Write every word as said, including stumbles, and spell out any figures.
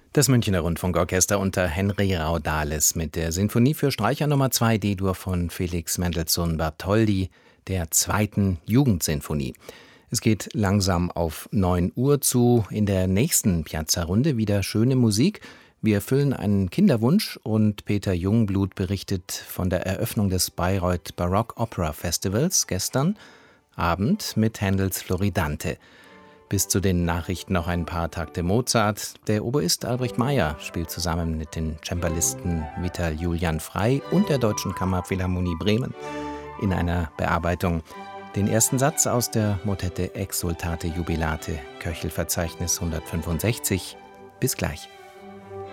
Das Münchner Rundfunkorchester unter Henry Raudales mit der Sinfonie für Streicher Nummer zwei D-Dur von Felix Mendelssohn Bartholdy, der zweiten Jugendsinfonie. Es geht langsam auf neun Uhr zu. In der nächsten Piazza-Runde wieder schöne Musik. Wir erfüllen einen Kinderwunsch und Peter Jungblut berichtet von der Eröffnung des Bayreuth Baroque Opera Festivals gestern Abend mit Händels Floridante. Bis zu den Nachrichten noch ein paar Takte Mozart. Der Oboist Albrecht Meyer spielt zusammen mit den Cembalisten Vital Julian Frey und der Deutschen Kammerphilharmonie Bremen in einer Bearbeitung den ersten Satz aus der Motette Exsultate Jubilate, Köchelverzeichnis hundertfünfundsechzig. Bis gleich.